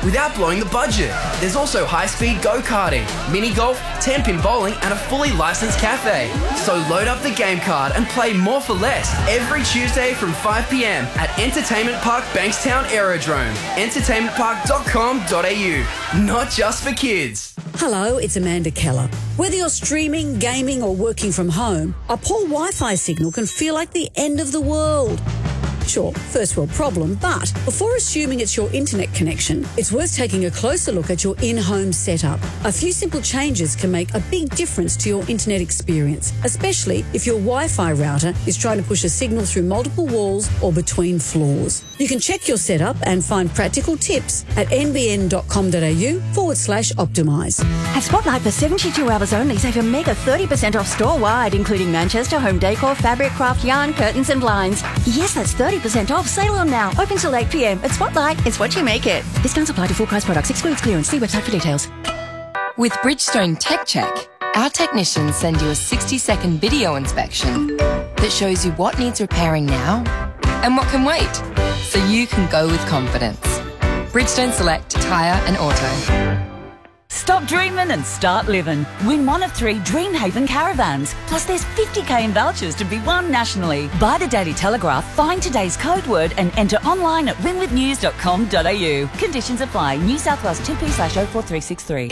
without blowing the budget. There's also high-speed go-karting, mini-golf, 10-pin bowling and a fully licensed cafe. So load up the game card and play more for less every Tuesday from 5 p.m. at Entertainment Park Bankstown Aerodrome. entertainmentpark.com.au. Not just for kids. Hello, it's Amanda Keller. Whether you're streaming, gaming or working from home, a poor Wi-Fi signal can feel like the end of the world. Sure, first world problem, but before assuming it's your internet connection, it's worth taking a closer look at your in-home setup. A few simple changes can make a big difference to your internet experience, especially if your Wi-Fi router is trying to push a signal through multiple walls or between floors. You can check your setup and find practical tips at nbn.com.au/optimise. At Spotlight for 72 hours only, save a mega 30% off store-wide, including Manchester, home decor, fabric, craft, yarn, curtains and blinds. Yes, that's 30% off. Sale on now. Open till 8 p.m. At Spotlight, it's what you make it. Discounts apply to full price products. Excludes clearance. See website for details. With Bridgestone Tech Check, our technicians send you a 60-second video inspection that shows you what needs repairing now and what can wait, so you can go with confidence. Bridgestone Select Tyre and Auto. Stop dreaming and start living. Win one of 3 Dreamhaven caravans. Plus there's 50k in vouchers to be won nationally. Buy the Daily Telegraph, find today's code word and enter online at winwithnews.com.au. Conditions apply. New South Wales 2P/04363.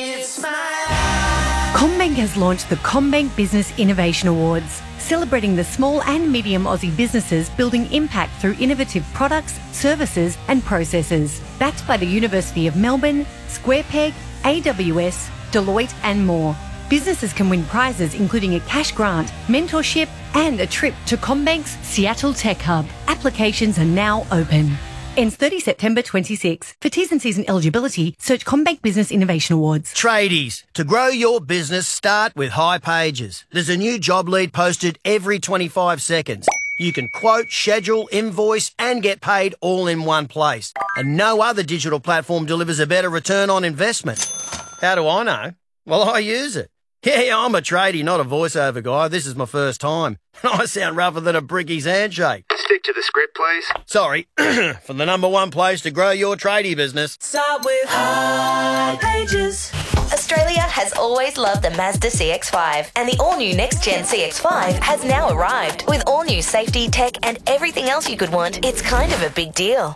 CommBank has launched the CommBank Business Innovation Awards, celebrating the small and medium Aussie businesses building impact through innovative products, services and processes. Backed by the University of Melbourne, SquarePeg, AWS, Deloitte and more. Businesses can win prizes including a cash grant, mentorship and a trip to CommBank's Seattle Tech Hub. Applications are now open. Ends 30 September 26. For T's and C's and eligibility, search CommBank Business Innovation Awards. Tradies, to grow your business, start with High Pages. There's a new job lead posted every 25 seconds. You can quote, schedule, invoice and get paid all in one place. And no other digital platform delivers a better return on investment. How do I know? Well, I use it. Yeah, I'm a tradie, not a voiceover guy. This is my first time. I sound rougher than a bricky's handshake. Stick to the script, please. Sorry, for the number one place to grow your tradie business. Start with High Pages. Australia has always loved the Mazda CX-5 and the all-new next-gen CX-5 has now arrived. With all-new safety, tech and everything else you could want, it's kind of a big deal.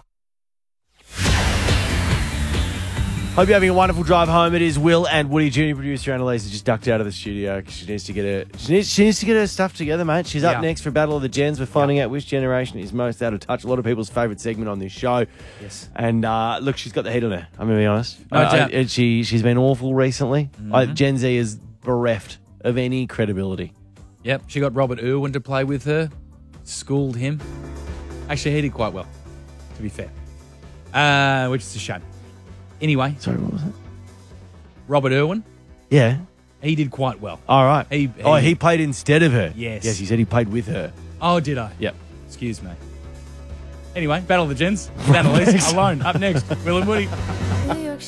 Hope you're having a wonderful drive home. It is Will and Woody. Junior producer Annalisa just ducked out of the studio because she needs to get her stuff together, mate. She's up next for Battle of the Gens. We're finding out which generation is most out of touch. A lot of people's favourite segment on this show. Yes. And look, she's got the heat on her. I'm going to be honest. No doubt. She's been awful recently. Gen Z is bereft of any credibility. Yep. She got Robert Irwin to play with her. Schooled him. Actually, he did quite well, to be fair. Which is a shame. Anyway. Sorry, what was it? Robert Irwin. Yeah. He did quite well. All right. He played instead of her. Yes. Yes, he said he played with her. Oh, did I? Yep. Excuse me. Anyway, Battle of the Gens with Annalise alone. Up next, Will and Woody.